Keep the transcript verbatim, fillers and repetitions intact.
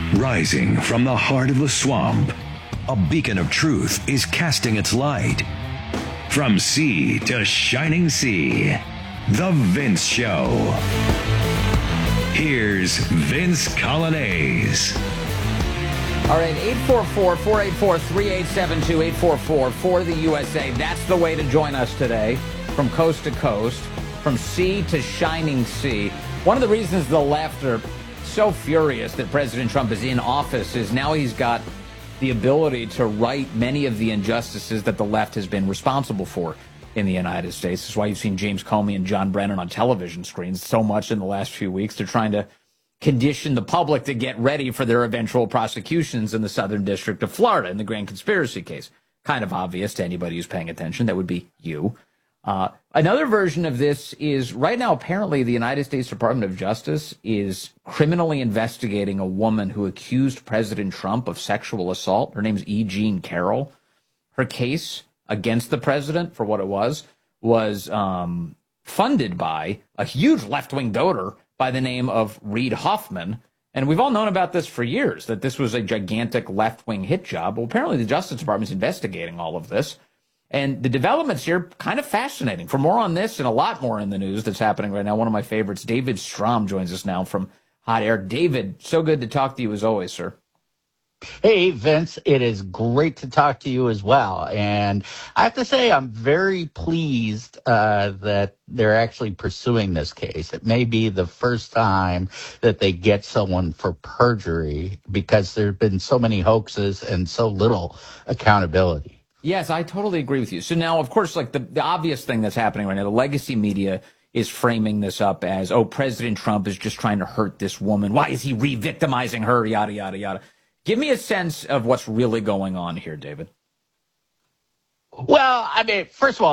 Rising from the heart of the swamp, a beacon of truth is casting its light. From sea to shining sea, The Vince Show. Here's Vince Coglianese. All right, eight four four, four eight four, three eight seven two, eight four four for the U S A. That's the way to join us today, from coast to coast, from sea to shining sea. One of the reasons the left are so furious that President Trump is in office is now he's got the ability to right many of the injustices that the left has been responsible for in the United States. This is why you've seen James Comey and John Brennan on television screens so much in the last few weeks. They're trying to condition the public to get ready for their eventual prosecutions in the Southern District of Florida in the grand conspiracy case. Kind of obvious to anybody who's paying attention. That would be you. Uh, another version of this is right now, apparently, the United States Department of Justice is criminally investigating a woman who accused President Trump of sexual assault. Her name's E. Jean Carroll. Her case against the president, for what it was, was um, funded by a huge left-wing donor by the name of Reid Hoffman. And we've all known about this for years, that this was a gigantic left-wing hit job. Well, apparently the Justice Department is investigating all of this. And the developments here, kind of fascinating. For more on this and a lot more in the news that's happening right now, one of my favorites, David Strom, joins us now from Hot Air. David, so good to talk to you as always, sir. Hey, Vince, it is great to talk to you as well. And I have to say, I'm very pleased uh, that they're actually pursuing this case. It may be the first time that they get someone for perjury because there have been so many hoaxes and so little accountability. Yes, I totally agree with you. So now, of course, like the, the obvious thing that's happening right now, the legacy media is framing this up as, oh, President Trump is just trying to hurt this woman. Why is he re-victimizing her? Yada, yada, yada. Give me a sense of what's really going on here, David. Well, I mean, first of all,